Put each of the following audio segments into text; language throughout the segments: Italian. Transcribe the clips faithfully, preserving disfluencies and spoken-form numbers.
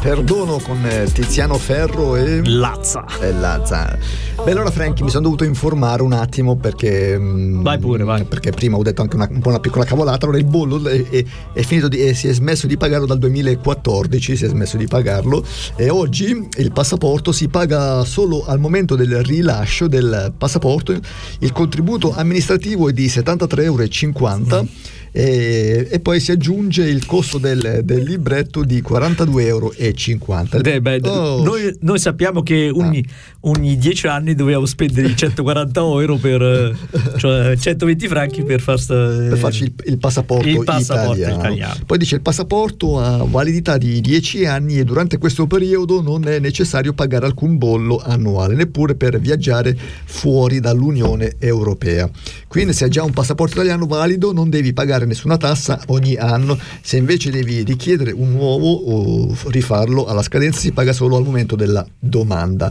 Perdono con Tiziano Ferro e Lazza. E Lazza. Beh, allora Franky, mi sono dovuto informare un attimo perché vai pure, vai. Perché prima ho detto anche una, un po' una piccola cavolata. Allora il bollo è, è, è finito di, è, si è smesso di pagarlo dal duemilaquattordici, si è smesso di pagarlo e oggi il passaporto si paga solo al momento del rilascio del passaporto. Il contributo amministrativo è di settantatré euro e cinquanta e, e poi si aggiunge il costo del, del libretto di quarantadue euro e cinquanta. Beh, beh, oh. noi, noi sappiamo che ogni, ah. ogni dieci anni dobbiamo spendere centoquaranta euro per, cioè centoventi franchi per, far sta, per farci il, il, passaporto il passaporto italiano. italiano. Poi dice il passaporto ha validità di dieci anni e durante questo periodo non è necessario pagare alcun bollo annuale, neppure per viaggiare fuori dall'Unione Europea. Quindi se hai già un passaporto italiano valido non devi pagare nessuna tassa ogni anno. Se invece devi richiedere un nuovo o rifarlo alla scadenza si paga solo al momento della domanda.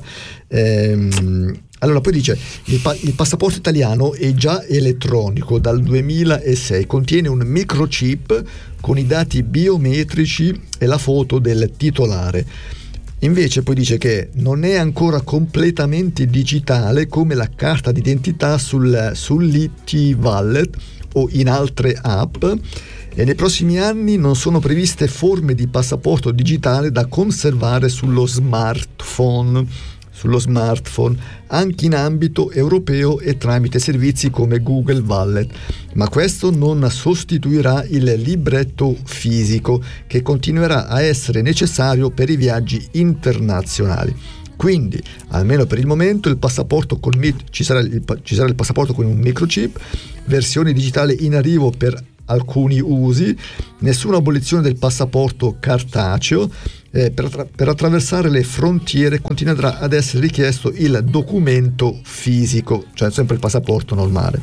Ehm, allora poi dice il, pa- il passaporto italiano è già elettronico dal duemilasei, contiene un microchip con i dati biometrici e la foto del titolare. Invece poi dice che non è ancora completamente digitale come la carta d'identità sul, sull'I T Wallet o in altre app, e nei prossimi anni non sono previste forme di passaporto digitale da conservare sullo smartphone, sullo smartphone anche in ambito europeo e tramite servizi come Google Wallet, ma questo non sostituirà il libretto fisico che continuerà a essere necessario per i viaggi internazionali. Quindi, almeno per il momento, il passaporto con ci sarà il, ci sarà il passaporto con un microchip, versione digitale in arrivo per alcuni usi, nessuna abolizione del passaporto cartaceo. Eh, per, attra- per attraversare le frontiere continuerà ad essere richiesto il documento fisico, cioè sempre il passaporto normale.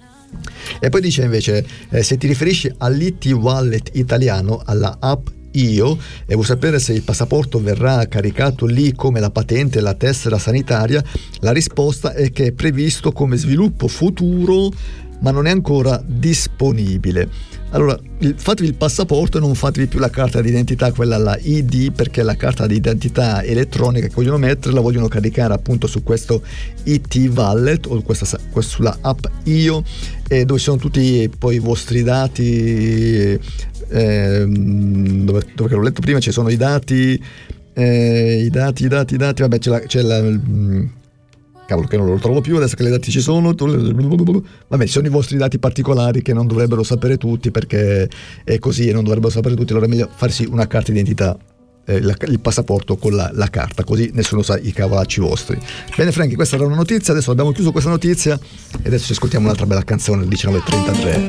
E poi dice invece, eh, se ti riferisci all'I T Wallet italiano, alla app Io, e vuoi sapere se il passaporto verrà caricato lì come la patente e la tessera sanitaria, la risposta è che è previsto come sviluppo futuro ma non è ancora disponibile. Allora, il, fatevi il passaporto e non fatevi più la carta d'identità, quella la I D, perché la carta d'identità elettronica che vogliono mettere la vogliono caricare appunto su questo I T Wallet o questa, questa sulla app Io, eh, dove sono tutti poi i vostri dati, eh, dove, dove l'ho letto prima ci sono i dati, eh, i dati, i dati, i dati, vabbè c'è la, c'è la mh, cavolo che non lo trovo più adesso che le dati ci sono, vabbè ci sono i vostri dati particolari che non dovrebbero sapere tutti perché è così e non dovrebbero sapere tutti, allora è meglio farsi una carta d'identità, eh, la, il passaporto con la, la carta, così nessuno sa i cavolacci vostri. Bene Franky, questa era una notizia, adesso abbiamo chiuso questa notizia e adesso ci ascoltiamo un'altra bella canzone alle diciannove e trentatré.